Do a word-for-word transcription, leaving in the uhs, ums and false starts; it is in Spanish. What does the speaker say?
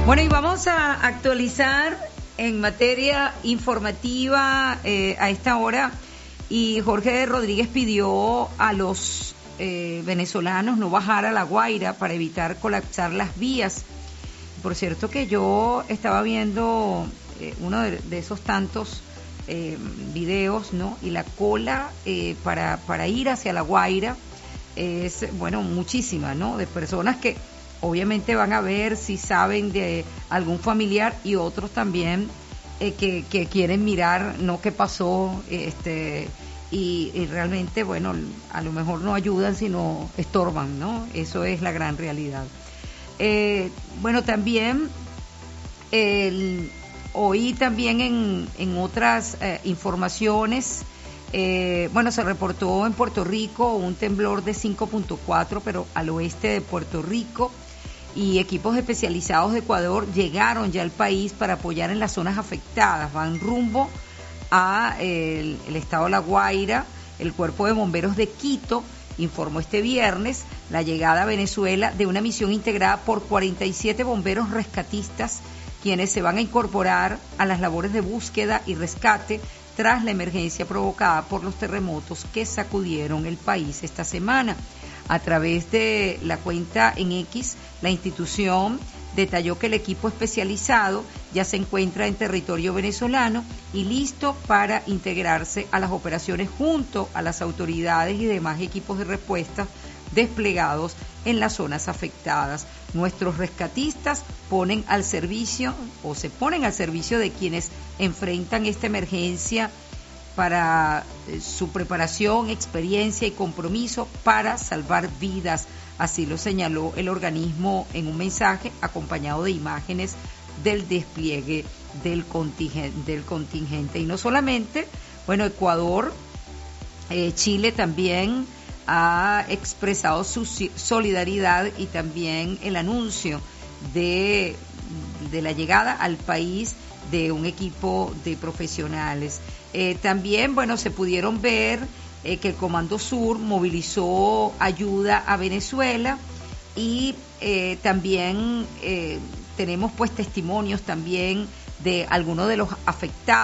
Bueno, y vamos a actualizar en materia informativa eh, a esta hora, y Jorge Rodríguez pidió a los eh, venezolanos no bajar a La Guaira para evitar colapsar las vías. Por cierto que yo estaba viendo eh, uno de, de esos tantos eh, videos, ¿no? Y la cola eh, para, para ir hacia La Guaira es, bueno, muchísima, ¿no? De personas que obviamente van a ver si saben de algún familiar, y otros también eh, que, que quieren mirar, ¿no?, qué pasó, este y, y realmente, bueno, a lo mejor no ayudan, sino estorban, ¿no? Eso es la gran realidad. Eh, bueno, también el, oí también en, en otras eh, informaciones, eh, bueno, se reportó en Puerto Rico un temblor de cinco punto cuatro, pero al oeste de Puerto Rico, y equipos especializados de Ecuador llegaron ya al país para apoyar en las zonas afectadas. Van rumbo a el, el estado de La Guaira. El Cuerpo de Bomberos de Quito informó este viernes la llegada a Venezuela de una misión integrada por cuarenta y siete bomberos rescatistas, quienes se van a incorporar a las labores de búsqueda y rescate tras la emergencia provocada por los terremotos que sacudieron el país esta semana. A través de la cuenta en X, la institución detalló que el equipo especializado ya se encuentra en territorio venezolano y listo para integrarse a las operaciones junto a las autoridades y demás equipos de respuesta desplegados en las zonas afectadas. Nuestros rescatistas ponen al servicio o se ponen al servicio de quienes enfrentan esta emergencia para eh, su preparación, experiencia y compromiso para salvar vidas. Así lo señaló el organismo en un mensaje acompañado de imágenes del despliegue del contingente. Del contingente. Y no solamente, bueno, Ecuador, eh, Chile también ha expresado su solidaridad, y también el anuncio de, de la llegada al país de un equipo de profesionales. Eh, también, bueno, se pudieron ver eh, que el Comando Sur movilizó ayuda a Venezuela, y eh, también eh, tenemos pues testimonios también de algunos de los afectados.